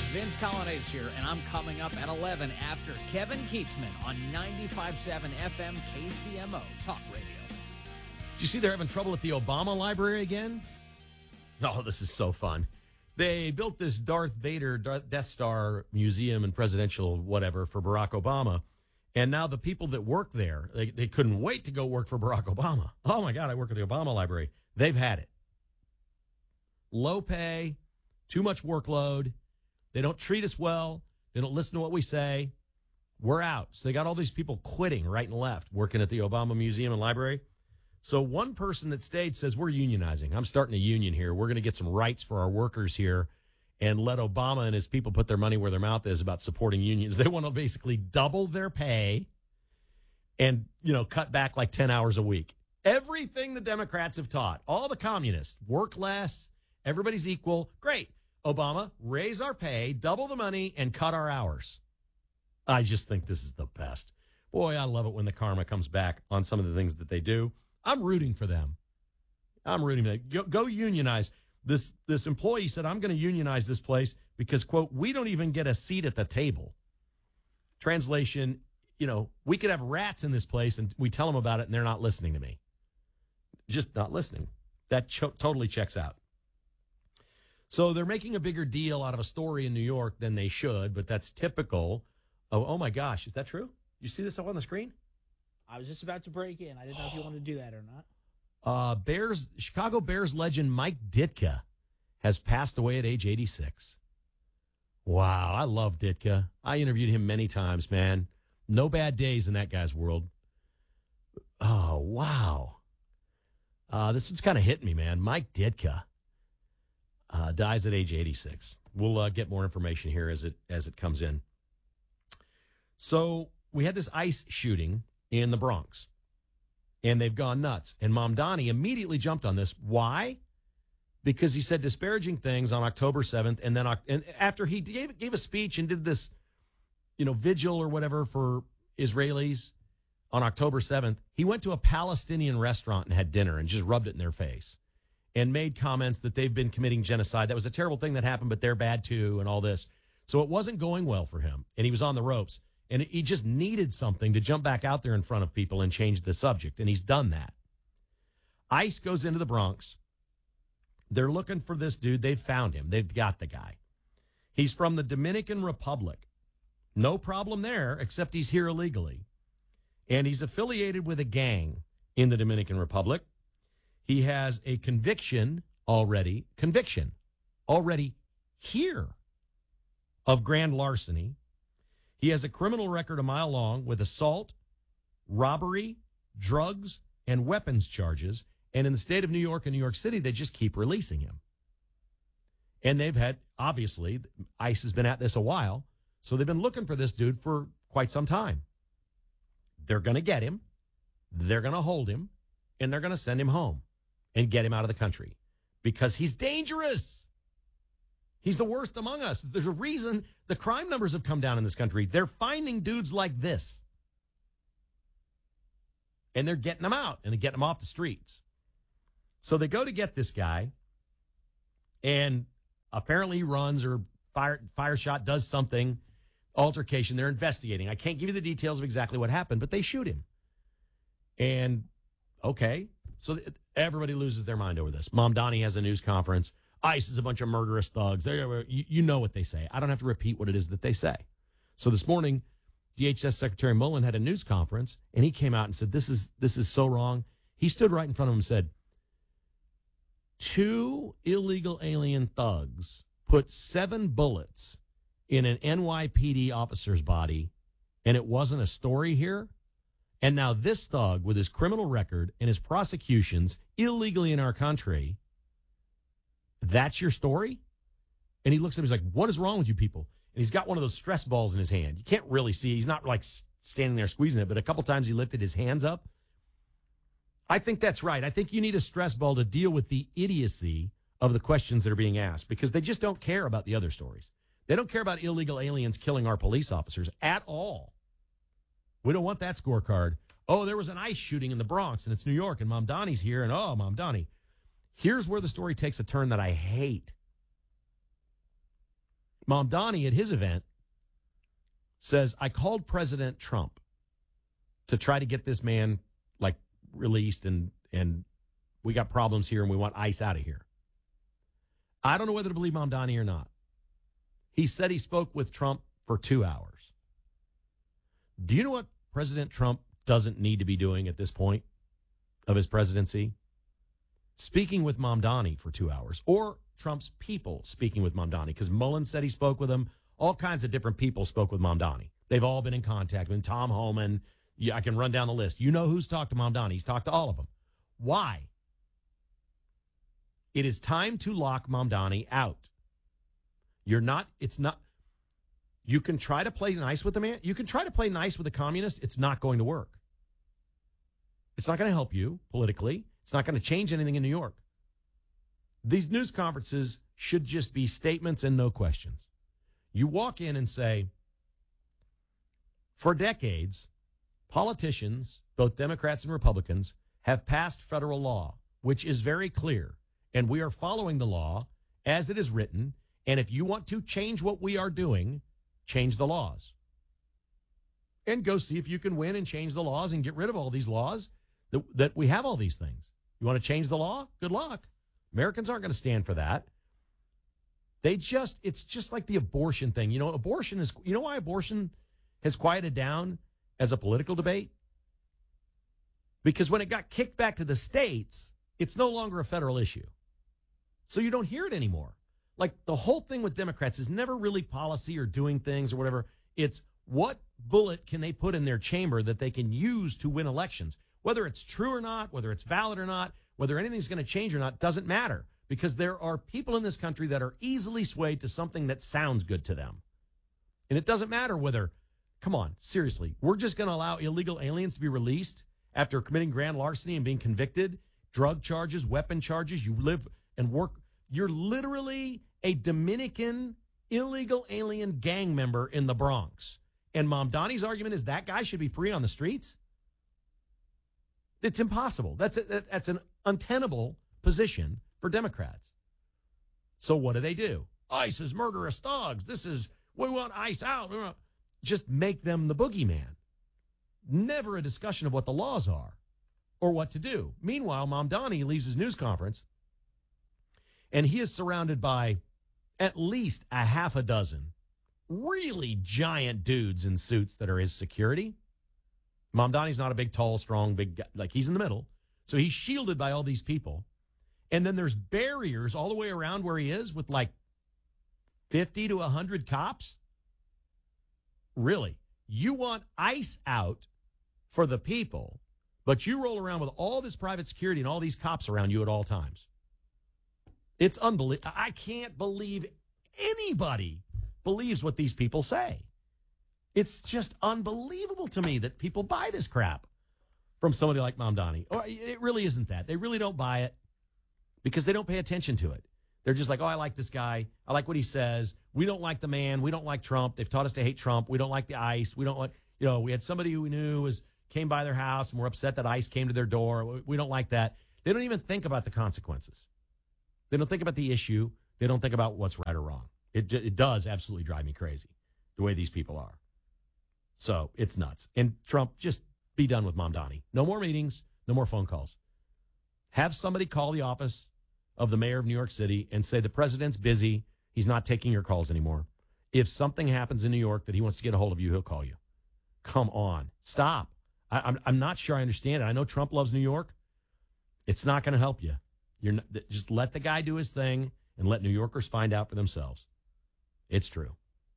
Vince Colonnades here, and I'm coming up at 11 after Kevin Keatsman on 95.7 FM KCMO Talk Radio. Did you see they're having trouble at the Obama Library again? Oh, this is so fun. They built this Darth Vader Death Star museum and presidential whatever for Barack Obama. And now the people that work there, they couldn't wait to go work for Barack Obama. Oh, my God, I work at the Obama Library. They've had it. Low pay, too much workload. They don't treat us well. They don't listen to what we say. We're out. So they got all these people quitting right and left, working at the Obama Museum and Library. So one person that stayed says, we're unionizing. I'm starting a union here. We're going to get some rights for our workers here and let Obama and his people put their money where their mouth is about supporting unions. They want to basically double their pay and, cut back like 10 hours a week. Everything the Democrats have taught, all the communists, work less, everybody's equal. Great. Obama, raise our pay, double the money, and cut our hours. I just think this is the best. Boy, I love it when the karma comes back on some of the things that they do. I'm rooting for them. I'm rooting for them. Go unionize. This employee said, I'm going to unionize this place because, quote, we don't even get a seat at the table. Translation, we could have rats in this place and we tell them about it and they're not listening to me. Just not listening. That totally checks out. So they're making a bigger deal out of a story in New York than they should, but that's typical. Oh my gosh, is that true? You see this up on the screen? I was just about to break in. I didn't know if you wanted to do that or not. Chicago Bears legend Mike Ditka has passed away at age 86. Wow, I love Ditka. I interviewed him many times, man. No bad days in that guy's world. Oh, wow. This one's kind of hitting me, man. Mike Ditka dies at age 86. We'll get more information here as it comes in. So we had this ICE shooting in the Bronx, and they've gone nuts. And Mamdani immediately jumped on this. Why? Because he said disparaging things on October 7th, and then after he gave a speech and did this, vigil or whatever for Israelis on October 7th, he went to a Palestinian restaurant and had dinner and just rubbed it in their face and made comments that they've been committing genocide. That was a terrible thing that happened, but they're bad too, and all this. So it wasn't going well for him, and he was on the ropes. And he just needed something to jump back out there in front of people and change the subject, and he's done that. ICE goes into the Bronx. They're looking for this dude. They've found him. They've got the guy. He's from the Dominican Republic. No problem there, except he's here illegally. And he's affiliated with a gang in the Dominican Republic. He has a conviction already here of grand larceny. He has a criminal record a mile long with assault, robbery, drugs, and weapons charges. And in the state of New York and New York City, they just keep releasing him. And they've had, obviously, ICE has been at this a while. So they've been looking for this dude for quite some time. They're going to get him. They're going to hold him. And they're going to send him home and get him out of the country because he's dangerous. He's the worst among us. There's a reason the crime numbers have come down in this country. They're finding dudes like this. And they're getting them out and they're getting them off the streets. So they go to get this guy, and apparently he runs or fire shot, does something, altercation. They're investigating. I can't give you the details of exactly what happened, but they shoot him. And, okay, so everybody loses their mind over this. Mamdani has a news conference. ICE is a bunch of murderous thugs. You know what they say. I don't have to repeat what it is that they say. So this morning, DHS Secretary Mullen had a news conference, and he came out and said, this is so wrong. He stood right in front of him and said, 2 illegal alien thugs put 7 bullets in an NYPD officer's body, and it wasn't a story here. And now this thug, with his criminal record and his prosecutions illegally in our country, that's your story? And he looks at him, he's like, what is wrong with you people? And he's got one of those stress balls in his hand. You can't really see. He's not like standing there squeezing it, but a couple times he lifted his hands up. I think that's right. I think you need a stress ball to deal with the idiocy of the questions that are being asked because they just don't care about the other stories. They don't care about illegal aliens killing our police officers at all. We don't want that scorecard. Oh, there was an ICE shooting in the Bronx, and it's New York, and Mamdani's here, and oh, Mamdani. Here's where the story takes a turn that I hate. Mamdani at his event says, I called President Trump to try to get this man like released and we got problems here and we want ICE out of here. I don't know whether to believe Mamdani or not. He said he spoke with Trump for 2 hours. Do you know what President Trump doesn't need to be doing at this point of his presidency? Speaking with Mamdani for 2 hours, or Trump's people speaking with Mamdani, because Mullen said he spoke with him. All kinds of different people spoke with Mamdani. They've all been in contact with him. Tom Homan. Yeah, I can run down the list. You know who's talked to Mamdani. He's talked to all of them. Why? It is time to lock Mamdani out. You can try to play nice with the man. You can try to play nice with a communist. It's not going to work. It's not going to help you politically. It's not going to change anything in New York. These news conferences should just be statements and no questions. You walk in and say, for decades, politicians, both Democrats and Republicans, have passed federal law, which is very clear. And we are following the law as it is written. And if you want to change what we are doing, change the laws. And go see if you can win and change the laws and get rid of all these laws that we have all these things. You want to change the law? Good luck. Americans aren't going to stand for that. It's just like the abortion thing. You know why abortion has quieted down as a political debate? Because when it got kicked back to the states, it's no longer a federal issue. So you don't hear it anymore. Like the whole thing with Democrats is never really policy or doing things or whatever. It's what bullet can they put in their chamber that they can use to win elections? Whether it's true or not, whether it's valid or not, whether anything's going to change or not, doesn't matter. Because there are people in this country that are easily swayed to something that sounds good to them. And it doesn't matter whether, come on, seriously, we're just going to allow illegal aliens to be released after committing grand larceny and being convicted, drug charges, weapon charges. You live and work. You're literally a Dominican illegal alien gang member in the Bronx. And Mamdani's argument is that guy should be free on the streets? It's impossible. That's an untenable position for Democrats. So what do? ICE is murderous thugs. We want ICE out. Just make them the boogeyman. Never a discussion of what the laws are or what to do. Meanwhile, Mamdani leaves his news conference, and he is surrounded by at least a half a dozen really giant dudes in suits that are his security. Mamdani's not a big, tall, strong, big guy. Like, he's in the middle. So he's shielded by all these people. And then there's barriers all the way around where he is with like 50 to 100 cops. Really? You want ICE out for the people, but you roll around with all this private security and all these cops around you at all times. It's unbelievable. I can't believe anybody believes what these people say. It's just unbelievable to me that people buy this crap from somebody like Mamdani. Or it really isn't that. They really don't buy it because they don't pay attention to it. They're just like, oh, I like this guy. I like what he says. We don't like the man. We don't like Trump. They've taught us to hate Trump. We don't like the ICE. We don't like, we had somebody who we knew came by their house and we're upset that ICE came to their door. We don't like that. They don't even think about the consequences. They don't think about the issue. They don't think about what's right or wrong. It does absolutely drive me crazy the way these people are. So it's nuts. And Trump, just be done with Mamdani. No more meetings, no more phone calls. Have somebody call the office of the mayor of New York City and say the president's busy. He's not taking your calls anymore. If something happens in New York that he wants to get a hold of you, he'll call you. Come on. Stop. I'm not sure I understand it. I know Trump loves New York. It's not going to help you. Just let the guy do his thing and let New Yorkers find out for themselves. It's true.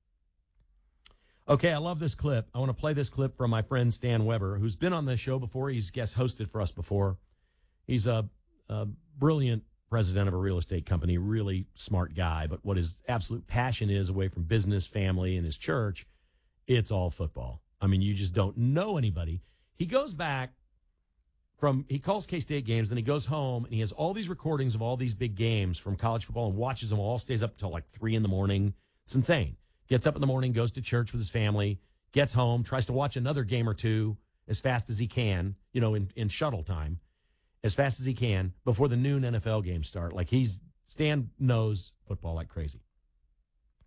Okay, I love this clip. I want to play this clip from my friend Stan Weber, who's been on the show before. He's guest hosted for us before. He's a brilliant president of a real estate company, really smart guy. But what his absolute passion is, away from business, family, and his church, it's all football. I mean, you just don't know anybody. He goes back he calls K-State games, then he goes home, and he has all these recordings of all these big games from college football and watches them all, stays up until like 3 a.m. It's insane. Gets up in the morning, goes to church with his family, gets home, tries to watch another game or two as fast as he can, in shuttle time, as fast as he can before the noon NFL games start. Like Stan knows football like crazy.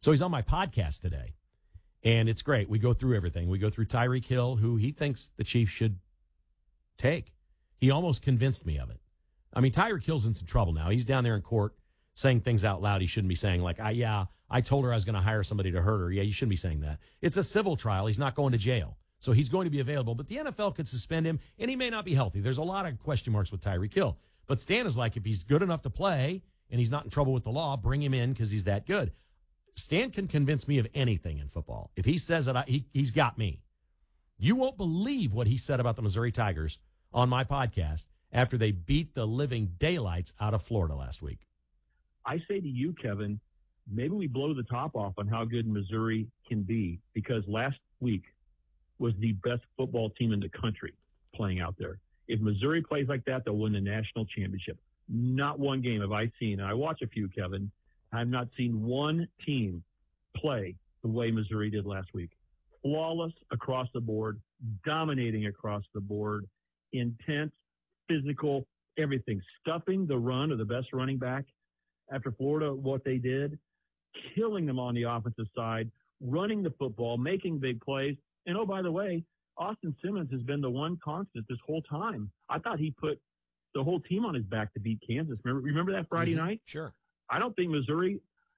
So he's on my podcast today, and it's great. We go through everything. We go through Tyreek Hill, who he thinks the Chiefs should take. He almost convinced me of it. I mean, Tyreek Hill's in some trouble now. He's down there in court saying things out loud he shouldn't be saying, like, I told her I was going to hire somebody to hurt her. Yeah, you shouldn't be saying that. It's a civil trial. He's not going to jail. So he's going to be available. But the NFL could suspend him, and he may not be healthy. There's a lot of question marks with Tyreek Hill. But Stan is like, if he's good enough to play and he's not in trouble with the law, bring him in because he's that good. Stan can convince me of anything in football. If he says that, he's got me. You won't believe what he said about the Missouri Tigers on my podcast after they beat the living daylights out of Florida last week. I say to you, Kevin, maybe we blow the top off on how good Missouri can be, because last week was the best football team in the country playing out there. If Missouri plays like that, they'll win the national championship. Not one game have I seen, and I watch a few, Kevin, I've not seen one team play the way Missouri did last week. Flawless across the board, dominating across the board, intense, physical, everything. Stuffing the run of the best running back after Florida, what they did, killing them on the offensive side, running the football, making big plays. And, oh, by the way, Austin Simmons has been the one constant this whole time. I thought he put the whole team on his back to beat Kansas. Remember that Friday night? Sure. I don't think Missouri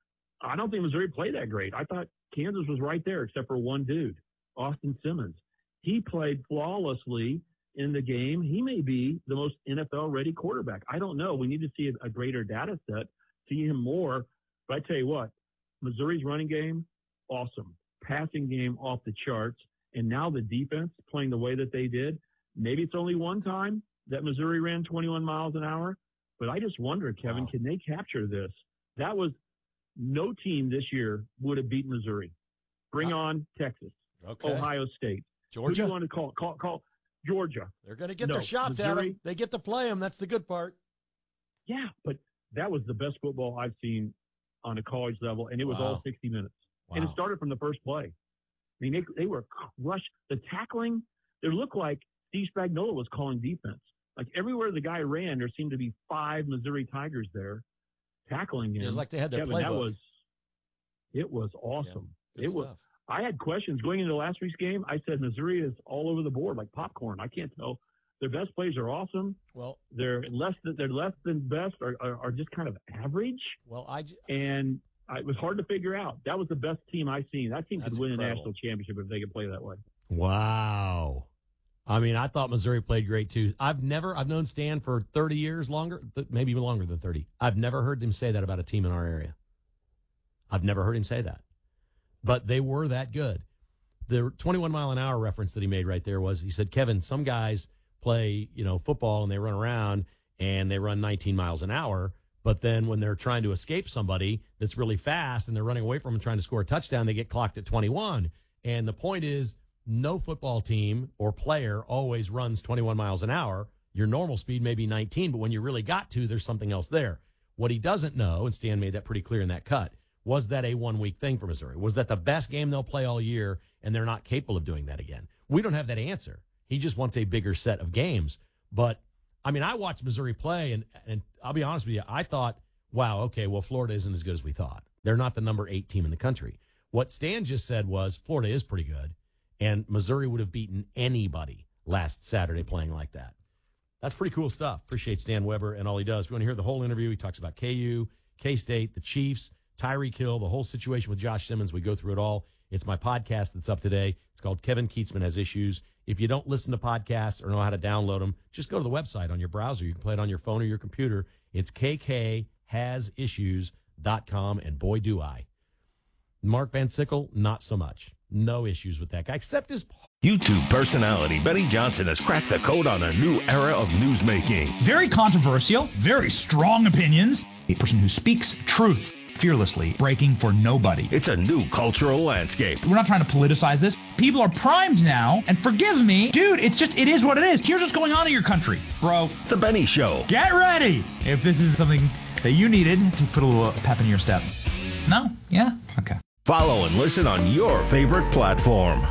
played that great. I thought Kansas was right there except for one dude, Austin Simmons. He played flawlessly in the game. He may be the most NFL-ready quarterback. I don't know. We need to see a greater data set, see him more. But I tell you what, Missouri's running game, awesome. Passing game off the charts. And now the defense playing the way that they did. Maybe it's only one time that Missouri ran 21 miles an hour. But I just wonder, Kevin, Can they capture this? That was no team this year would have beaten Missouri. Bring on Texas, Ohio State. Georgia. Who do you want to call Georgia? They're going to get their shots at them. They get to play them. That's the good part. Yeah, but that was the best football I've seen on a college level, and it was all 60 minutes. Wow. And it started from the first play. I mean, they were crushed. The tackling, it looked like Steve Spagnuolo was calling defense. Like everywhere the guy ran, there seemed to be 5 Missouri Tigers there tackling him. It was like they had their Kevin, playbook. It was awesome. Yeah, it was. Stuff. I had questions going into last week's game. I said Missouri is all over the board like popcorn. I can't tell. Their best plays are awesome. Well, they're less than best are just kind of average. Well, it was hard to figure out. That was the best team I've seen. That team could win incredible. a national championship if they could play that way. Wow. I mean, I thought Missouri played great too. I've known Stan for 30 years longer, maybe even longer than 30. I've never heard him say that about a team in our area. I've never heard him say that. But they were that good. The 21 mile an hour reference that he made right there was, he said, Kevin, some guys play, football and they run around and they run 19 miles an hour. But then when they're trying to escape somebody that's really fast and they're running away from them and trying to score a touchdown, they get clocked at 21. And the point is, no football team or player always runs 21 miles an hour. Your normal speed may be 19, but when you really got to, there's something else there. What he doesn't know, and Stan made that pretty clear in that cut, was that a 1 week thing for Missouri? Was that the best game they'll play all year and they're not capable of doing that again? We don't have that answer. He just wants a bigger set of games. But, I mean, I watched Missouri play, and I'll be honest with you, I thought, wow, okay, well, Florida isn't as good as we thought. They're not the number 8 team in the country. What Stan just said was Florida is pretty good, and Missouri would have beaten anybody last Saturday playing like that. That's pretty cool stuff. Appreciate Stan Weber and all he does. If you want to hear the whole interview, he talks about KU, K-State, the Chiefs, Tyreek Hill, the whole situation with Josh Simmons. We go through it all. It's my podcast that's up today. It's called Kevin Kietzman Has Issues. If you don't listen to podcasts or know how to download them, just go to the website on your browser. You can play it on your phone or your computer. It's kkhasissues.com, and boy, do I. Mark Van Sickle, not so much. No issues with that guy, except his... YouTube personality Benny Johnson has cracked the code on a new era of newsmaking. Very controversial, very strong opinions. A person who speaks truth fearlessly, breaking for nobody. It's a new cultural landscape. We're not trying to politicize this. People are primed now, and forgive me, dude, it is what it is. Here's what's going on in your country, bro. The Benny Show. Get ready if this is something that you needed to put a little pep in your step. No? Yeah? Okay. Follow and listen on your favorite platform.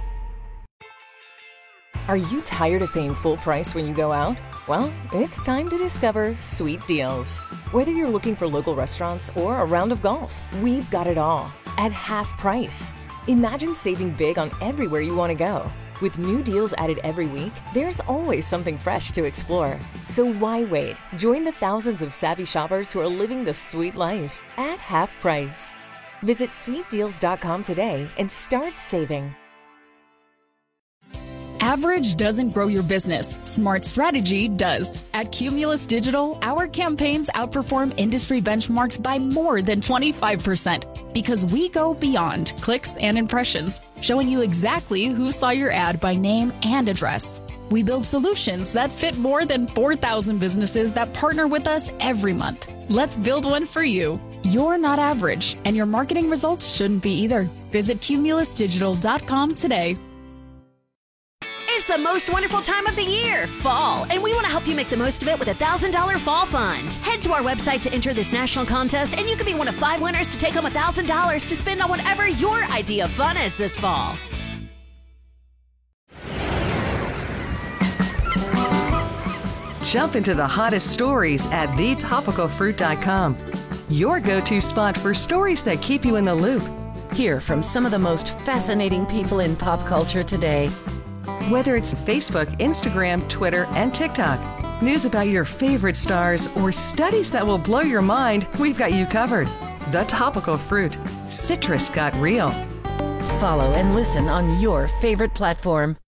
Are you tired of paying full price when you go out? Well, it's time to discover Sweet Deals. Whether you're looking for local restaurants or a round of golf, we've got it all. at half price. Imagine saving big on everywhere you want to go. With new deals added every week, there's always something fresh to explore. So why wait? Join the thousands of savvy shoppers who are living the sweet life at half price. Visit sweetdeals.com today and start saving. Average doesn't grow your business. Smart strategy does. At Cumulus Digital, our campaigns outperform industry benchmarks by more than 25% because we go beyond clicks and impressions, showing you exactly who saw your ad by name and address. We build solutions that fit more than 4,000 businesses that partner with us every month. Let's build one for you. You're not average, and your marketing results shouldn't be either. Visit cumulusdigital.com today. It's the most wonderful time of the year, fall, and we want to help you make the most of it with a $1,000 fall fund. Head to our website to enter this national contest, and you could be one of 5 winners to take home $1,000 to spend on whatever your idea of fun is this fall. Jump into the hottest stories at thetopicalfruit.com. Your go-to spot for stories that keep you in the loop. Hear from some of the most fascinating people in pop culture today. Whether it's Facebook, Instagram, Twitter, and TikTok, news about your favorite stars, or studies that will blow your mind, we've got you covered. The Topical Fruit. Citrus got real. Follow and listen on your favorite platform.